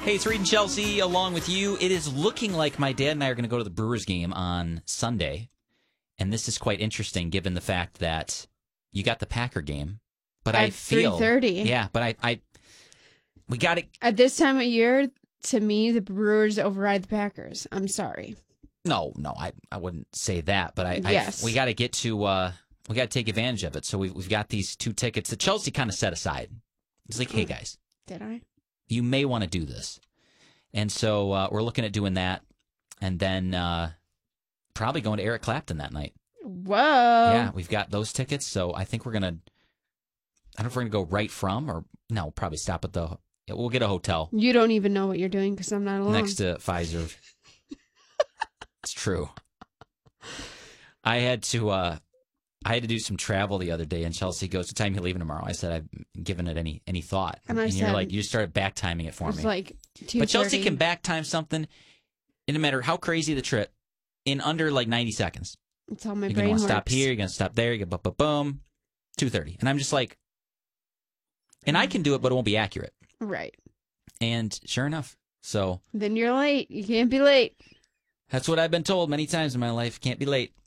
Hey, it's Reed and Chelsea along with you. It is looking like my dad and I are going to go to the Brewers game on Sunday. And this is quite interesting given the fact that you got the Packer game. But At I feel 3:30. Yeah, but we got it. At this time of year, to me, the Brewers override the Packers. I'm sorry. No, I wouldn't say that, but Yes. we got to get to we got to take advantage of it. So we've got these 2 tickets that Chelsea kind of set aside. It's like, hey guys, Did I? you may want to do this. And so we're looking at doing that, and then probably going to Eric Clapton that night. Whoa. Yeah, we've got those tickets, so I think we're going to, I don't know if we're going to go right from, or no, probably stop at we'll get a hotel You don't even know what you're doing because I'm not alone. next to Pfizer. It's true. I had to do some travel the other day, and Chelsea goes, "What time are you leaving tomorrow?" I said, "I've given it any thought." And I you're said- like, you started back timing it for It's me. like 2:30. But Chelsea can back time something, it no matter how crazy the trip, in under like 90 seconds. That's how my You're brain going to works. stop here, you're going to stop there, you go boom, 2:30. And I'm just like, and I can do it, but it won't be accurate. Right. And sure enough, so Then you're late. You can't be late. that's what I've been told many times in my life. Can't be late.